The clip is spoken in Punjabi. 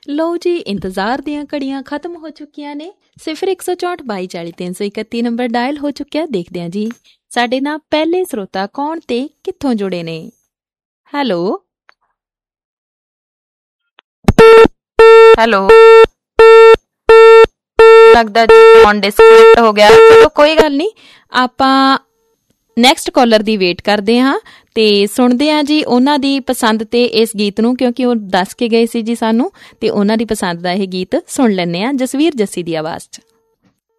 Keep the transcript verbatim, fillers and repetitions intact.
ਲਓ ਜੀ, ਇੰਤਜ਼ਾਰ ਦੀਆਂ ਘੜੀਆਂ ਖਤਮ ਹੋ ਚੁੱਕੀਆਂ ਨੇ। ਸਿਫਰ ਇੱਕ ਸੌ ਚੌਂਹਠ ਬਾਈ ਚਾਲੀ ਤਿੰਨ ਸੌ ਇਕੱਤੀ ਨੰਬਰ ਡਾਇਲ ਹੋ ਚੁੱਕਿਆ। ਦੇਖਦੇ ਹਾਂ ਜੀ ਸਾਡੇ ਨਾਲ ਪਹਿਲੇ ਸਰੋਤਾ ਕੌਣ ਤੇ ਕਿੱਥੋਂ ਜੁੜੇ ਨੇ। ਹੈਲੋ ਹੈਲੋ, ਲੱਗਦਾ ਜੀ ਫੋਨ ਡਿਸਕਨੈਕਟ ਹੋ ਗਿਆ। ਚਲੋ ਕੋਈ ਗੱਲ ਨਹੀਂ, ਆਪਾਂ ਨੈਕਸਟ ਕਾਲਰ ਦੀ ਵੇਟ ਕਰਦੇ ਹਾਂ ਤੇ ਸੁਣਦੇ ਹਾਂ ਜੀ ਉਹਨਾਂ ਦੀ ਪਸੰਦ ਤੇ ਇਸ ਗੀਤ ਨੂੰ, ਕਿਉਂਕਿ ਉਹ ਦੱਸ ਕੇ ਗਏ ਸੀ ਜੀ ਸਾਨੂੰ, ਤੇ ਉਹਨਾਂ ਦੀ ਪਸੰਦ ਦਾ ਇਹ ਗੀਤ ਸੁਣ ਲੈਂਦੇ ਹਾਂ ਜਸਵੀਰ ਜੱਸੀ ਦੀ ਆਵਾਜ਼ 'ਚ।